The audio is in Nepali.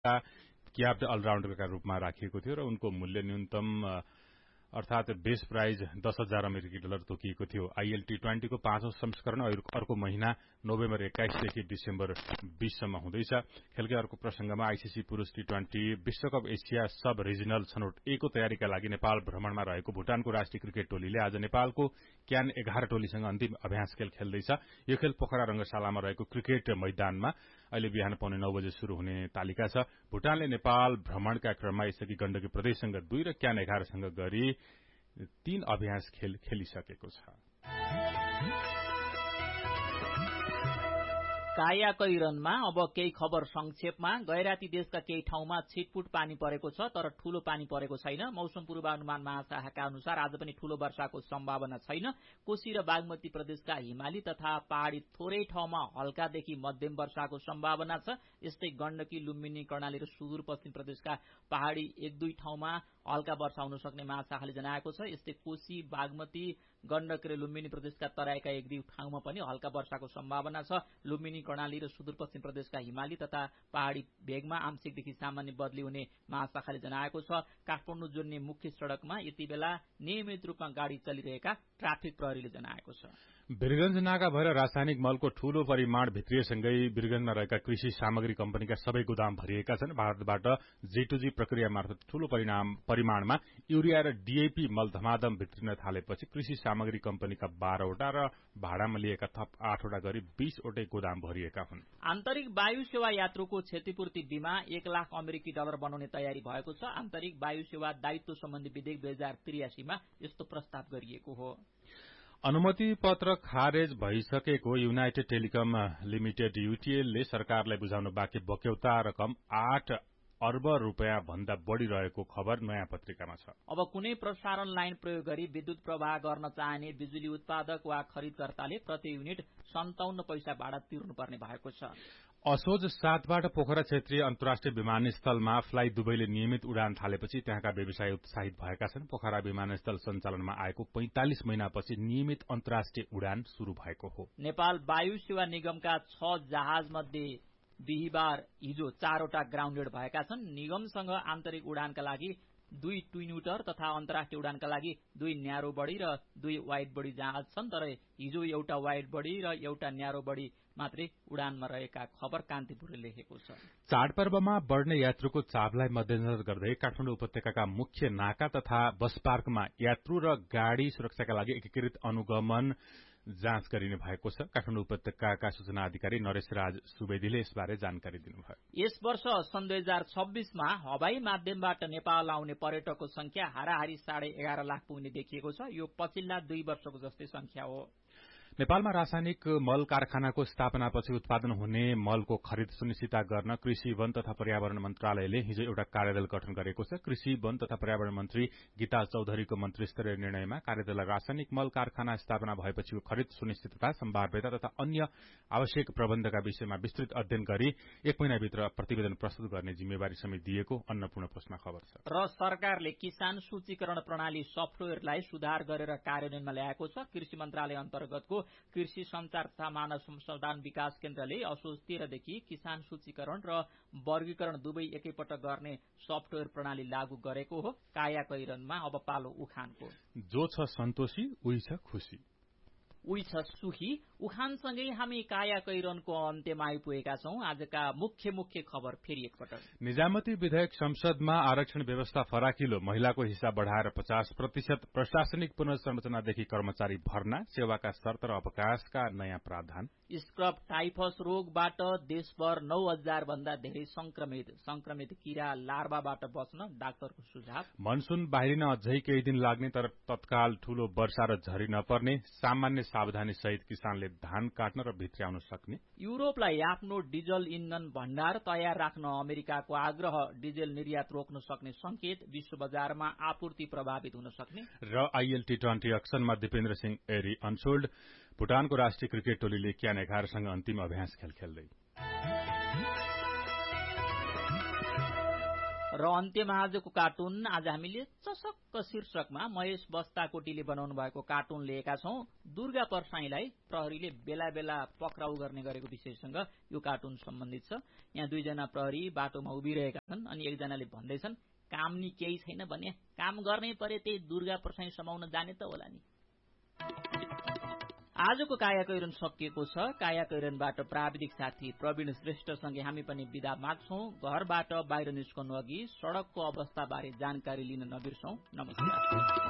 क्याप्ड अलराउन्डरका रूपमा राखिएको थियो र उनको मूल्य न्यूनतम अर्थात बेस प्राइज $10,000 तोकिएको थियो। आईएल टी20 को 5औं संस्करण अर्को महिना नोभेम्बर 21 देखि डिसेम्बर 20 सम्म हुँदैछ। खेलकै अर्को प्रसंगमा आईसीसी पुरुष टी20 विश्वकप एशिया सब रिजनल छनौट A को तयारीका लागि नेपाल भ्रमणमा रहेको भुटानको राष्ट्रिय क्रिकेट टोलीले आज नेपालको क्यान 11 टोलीसँग अन्तिम अभ्यास खेल खेल्दैछ। यो खेल पोखरा रंगशालामा रहेको क्रिकेट मैदानमा अहिले बिहान 9:15 बजे शुरू हुने तालिका छ। भुटानले नेपाल भ्रमणका क्रममा यसअघि गण्डकी प्रदेशसँग 2 र क्यान 11 सँग गरी 3 अभ्यास खेल खेलिसकेको छ। कायाकैरनमा अब केही खबर संक्षेपमा। गैराती देशका केही ठाउँमा छिटपुट पानी परेको छ तर ठूलो पानी परेको छैन। मौसम पूर्वानुमान महाशाखाका अनुसार आज पनि ठूलो वर्षाको सम्भावना छैन। कोशी र बागमती प्रदेशका हिमाली तथा पहाड़ी थोरै ठाउँमा हल्कादेखि मध्यम वर्षाको सम्भावना छ। यस्तै गण्डकी, लुम्बिनी, कर्णाली र सुदूरपश्चिम प्रदेशका पहाड़ी 1-2 ठाउँमा हल्का वर्षा हुन सक्ने महाशाखाले जनाएको छ। यस्तै कोशी, बागमती, गण्डकी र लुम्बिनी प्रदेशका तराईका 1-2 ठाउँमा पनि हल्का वर्षाको सम्भावना छ। लुम्बिनी, कर्णाली र सुदूरपश्चिम प्रदेशका हिमाली तथा पहाड़ी भेगमा आंशिकदेखि सामान्य बदली हुने महाशाखाले जनाएको छ। काठमाडौँ जोड्ने मुख्य सड़कमा यति बेला नियमित रूपमा गाड़ी चलिरहेका ट्राफिक प्रहरीले जनाएको छ। वीरगंज नाका भएर रासायनिक मलको ठूलो परिमाण भित्रिएसँगै वीरगंजमा रहेका कृषि सामग्री कम्पनीका सबै गोदाम भरिएका छन्। भारतबाट G2G प्रक्रिया मार्फत ठूलो परिमाणमा युरिया र डीएपी मल धमाधम भित्रिन थालेपछि कृषि सामग्री कम्पनीका 12वटा र भाडामा लिएका थप 8वटा गरी 20वटै गोदाम भरिएका हुन्। आन्तरिक वायु सेवा यात्रुको क्षतिपूर्ति बीमा $1,00,000 बनाउने तयारी भएको छ। आन्तरिक वायु सेवा दायित्व सम्बन्धी विधेयक 2083 मा यस्तो प्रस्ताव गरिएको हो। अनुमति पत्र खारेज भइसकेको युनाइटेड टेलिकम लिमिटेड यूटीएल ले सरकारलाई बुझाउन बाँकी बक्यौता रकम 8 अर्ब रुपियाँ भन्दा बढ़ी रहेको खबर नयाँ पत्रिकामा छ। अब कुनै प्रसारण लाइन प्रयोग गरी विद्युत प्रवाह गर्न चाहने बिजुली उत्पादक वा खरिदकर्ताले प्रति युनिट 57 पैसा भाडा तिर्नुपर्ने भएको छ। असोज 7 बाट पोखरा क्षेत्रीय अन्तर्राष्ट्रिय विमानस्थलमा फ्लाइ दुबईले नियमित उडान थालेपछि त्यहाँका व्यवसायी उत्साहित भएका छन्। पोखरा विमानस्थल सञ्चालनमा आएको 45 महिनापछि नियमित अन्तर्राष्ट्रिय उडान शुरू भएको हो। नेपाल वायु सेवा निगमका 6 जहाज मध्ये बिहिबार हिजो 4वटा ग्राउण्डेड भएका छन्। निगमसँग आन्तरिक उडानका लागि 2 ट्विन्युटर तथा अन्तर्राष्ट्रिय उडानका लागि 2 न्यारो बडी र 2 वाइड बडी जहाज छन्। तर हिजो एउटा वाइड बडी र एउटा न्यारो बडी मात्रै उडानमा रहेका खबर कान्तिपुरले लेखेको छ। चाडपर्वमा बढ़ने यात्रुको चापलाई मध्यनजर गर्दै काठमाडौँ उपत्यकाका मुख्य नाका तथा बस पार्कमा यात्रु र गाड़ी सुरक्षाका लागि एकीकृत अनुगमन जाँच गरिने भएको छ। काठमाडौँ उपत्यकाका सूचना अधिकारी नरेश राज सुवेदीले यसबारे जानकारी दिनुभयो। यस वर्ष सन् 2026 मा हवाई माध्यमबाट नेपाल आउने पर्यटकको संख्या हाराहारी 11.5 लाख पुग्ने देखिएको छ। यो पछिल्ला 2 वर्षको जस्तै संख्या हो। नेपालमा रासायनिक मल कारखानाको स्थापनापछि उत्पादन हुने मलको खरिद सुनिश्चित गर्न कृषि, वन तथा पर्यावरण मन्त्रालयले हिजो एउटा कार्यदल गठन गरेको छ। कृषि, वन तथा पर्यावरण मन्त्री गीता चौधरीको मन्त्रीस्तरीय निर्णयमा कार्यदलले रासायनिक मल कारखाना स्थापना भएपछि खरिद सुनिश्चितता, सम्भाव्यता तथा अन्य आवश्यक प्रबन्धका विषयमा विस्तृत अध्ययन गरी 1 महिनाभित्र प्रतिवेदन प्रस्तुत गर्ने जिम्मेवारी समेत दिएको अन्नपूर्ण पोस्टमा खबर छ। र सरकारले किसान सूचीकरण प्रणाली सफ्टवेयरलाई सुधार गरेर कार्यान्वयनमा ल्याएको छ। कृषि मन्त्रालय अन्तर्गतको कृषि संचार तथा मानव संसाधन विकास केन्द्रले असोज 13 देखि किसान सूचीकरण र वर्गीकरण दुवै एकैपटक गर्ने सफ्टवेयर प्रणाली लागू गरेको हो। कायाकैरनमा अब पालो उखानको। जो छ सन्तोषी उही छ खुशी, उही छ सुखी। उखानसँगै हामी कायाकैरनको अन्त्यमा आइपुगेका छौं। आजका मुख्य खबर फेरि एकपटक। निजामती विधेयक संसदमा आरक्षण व्यवस्था फराकिलो, महिलाको हिस्सा बढ़ाएर 50%, प्रशासनिक पुनर्संरचनादेखि कर्मचारी भर्ना, सेवाका शर्त र अवकाशका नयाँ प्रावधान, स्क्रब टाइफस रोगबाट देशभर 9,000 भन्दा धेरै संक्रमित किरा लार्वाबाट बच्न डाक्टरको सुझाव, मनसुन बाहिरिन अझै केही दिन लाग्ने तर तत्काल ठूलो वर्षा र झरी नपर्ने, सामान्य सावधानी सहित किसानले धान काट्न र भित्र्याउन सक्ने, युरोपलाई आफ्नो डिजल इन्धन भण्डार तयार राख्न अमेरिकाको आग्रह, डिजेल निर्यात रोक्न सक्ने संकेत, विश्व बजारमा आपूर्ति प्रभावित हुन सक्ने र आईएल टी20 अक्सनमा दिपेन्द्र सिंह एरी अनसोल्ड। भुटानको राष्ट्रिय क्रिकेट टोलीले क्यान 11 सँग अन्तिम अभ्यास खेल खेल्दै। र अन्त्यमा आजको कार्टुन आज हामीले चसक्क शीर्षकमा महेश बस्ताकोटीले बनाउनु भएको कार्टुन लिएका छौं। दुर्गा परसाईलाई प्रहरीले बेला बेला पक्राउ गर्ने गरेको विषयसँग यो कार्टुन सम्बन्धित छ। यहाँ दुईजना प्रहरी बाटोमा उभिरहेका छन् अनि एकजनाले भन्दैछन् काम नि केही छैन भने काम गर्नै परे त्यही दुर्गा परसाई समाउन जाने त होला नि। आजको काया कैरन सकिएको छ। काया कैरनबाट प्राविधिक साथी प्रवीण श्रेष्ठसँगै हामी पनि बिदा माग्छौं। घरबाट बाहिर निस्कनु अघि सड़कको अवस्थाबारे जानकारी लिन नबिर्सौं। नमस्कार।